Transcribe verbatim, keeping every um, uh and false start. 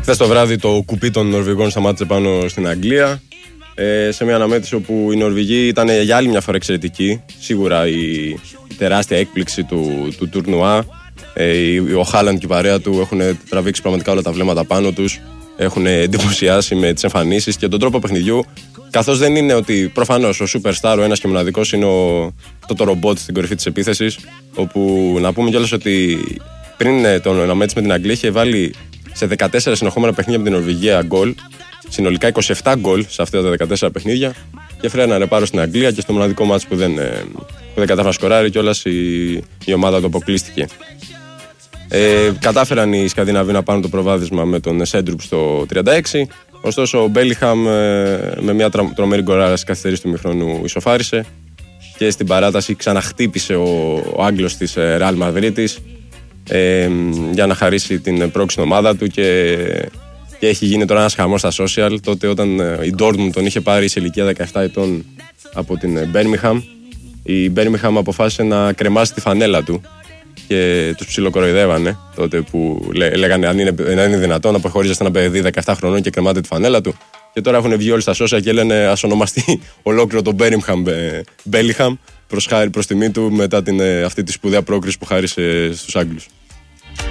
Χθες το βράδυ το κουπί των Νορβηγών σταμάτησε πάνω στην Αγγλία. Ε, σε μια αναμέτρηση όπου οι Νορβηγοί ήταν για άλλη μια φορά εξαιρετικοί. Σίγουρα η, η τεράστια έκπληξη του, του τουρνουά. Ε, ο Χάλαντ και η παρέα του έχουν τραβήξει πραγματικά όλα τα βλέμματα πάνω τους. Έχουν εντυπωσιάσει με τις εμφανίσεις και τον τρόπο παιχνιδιού. Καθώς δεν είναι ότι προφανώς ο superstar, ο ένας και μοναδικός, είναι ο, το, το ρομπότ στην κορυφή της επίθεσης. Όπου να πούμε κιόλας ότι πριν τον αναμέτρηση με την Αγγλία είχε βάλει σε δεκατέσσερα συνεχόμενα παιχνίδια με την Νορβηγία γκολ. Συνολικά είκοσι επτά γκολ σε αυτά τα δεκατέσσερα παιχνίδια. Και έφερε ένα ρεπάρο στην Αγγλία και στο μοναδικό μάτς που δεν, που δεν κατάφερε να σκοράρει κιόλας η, η ομάδα του αποκλείστηκε. Ε, κατάφεραν οι Σκανδιναβοί να πάρουν το προβάδισμα με τον Σέντρουπ στο τριάντα έξι. Ωστόσο ο Μπέλιχαμ ε, με μια τρομερή γκολάρα στις καθυστερήσεις του ημιχρόνου ισοφάρισε. Και στην παράταση ξαναχτύπησε ο, ο Άγγλος της Ρεάλ Μαδρίτης ε, για να χαρίσει την πρόξη στην ομάδα του και, και έχει γίνει τώρα ένας χαμός στα social. Τότε όταν η Dortmund τον είχε πάρει σε ηλικία δεκαεπτά ετών από την Birmingham, η Birmingham αποφάσισε να κρεμάσει τη φανέλα του και τους ψιλοκοροϊδεύανε τότε που λέ, λέγανε αν είναι, αν είναι δυνατόν να προχωρήσετε ένα παιδί δεκαεπτά χρονών και κρεμάτε τη φανέλα του. Και τώρα έχουν βγει όλοι στα social και λένε ας ονομαστεί ολόκληρο τον Birmingham Bellingham προς, προς τιμή του μετά την, αυτή τη σπουδαία πρόκριση που χάρισε στους Άγγλους.